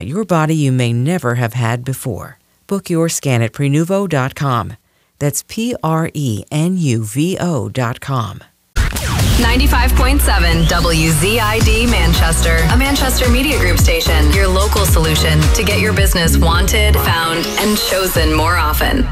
Your body you may never have had before. Book your scan at Prenuvo.com. That's Prenuvo.com. 95.7 WZID Manchester, a Manchester Media Group station. Your local solution to get your business wanted, found, and chosen more often.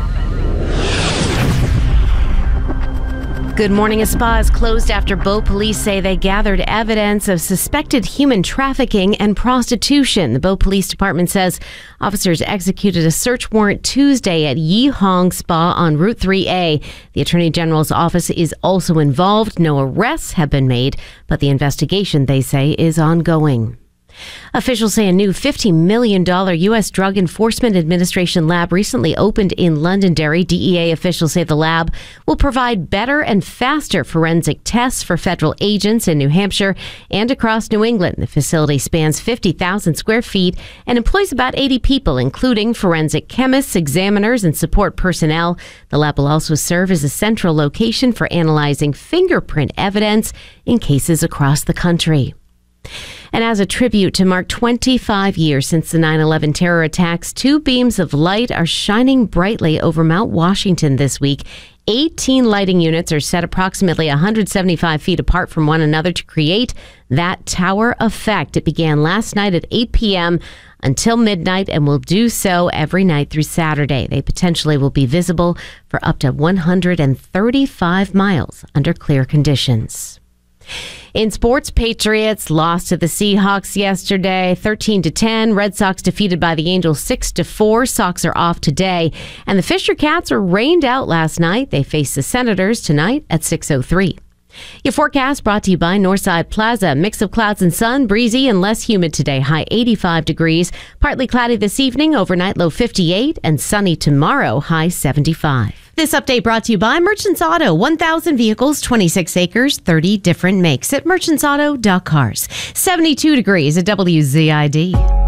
Good morning. A spa is closed after Bow police say they gathered evidence of suspected human trafficking and prostitution. The Bow Police Department says officers executed a search warrant Tuesday at Yi Hong Spa on Route 3A. The Attorney General's office is also involved. No arrests have been made, but the investigation, they say, is ongoing. Officials say a new $50 million U.S. Drug Enforcement Administration lab recently opened in Londonderry. DEA officials say the lab will provide better and faster forensic tests for federal agents in New Hampshire and across New England. The facility spans 50,000 square feet and employs about 80 people, including forensic chemists, examiners, and support personnel. The lab will also serve as a central location for analyzing fingerprint evidence in cases across the country. And as a tribute to mark 25 years since the 9/11 terror attacks, two beams of light are shining brightly over Mount Washington this week. 18 lighting units are set approximately 175 feet apart from one another to create that tower effect. It began last night at 8 p.m. until midnight and will do so every night through Saturday. They potentially will be visible for up to 135 miles under clear conditions. In sports, Patriots lost to the Seahawks yesterday, 13-10. Red Sox defeated by the Angels 6-4. Sox are off today. And the Fisher Cats were rained out last night. They face the Senators tonight at 6:03. Your forecast brought to you by Northside Plaza. Mix of clouds and sun, breezy and less humid today. High 85 degrees. Partly cloudy this evening, overnight low 58, and sunny tomorrow, high 75. This update brought to you by Merchants Auto. 1,000 vehicles, 26 acres, 30 different makes at merchantsauto.cars. 72 degrees at WZID.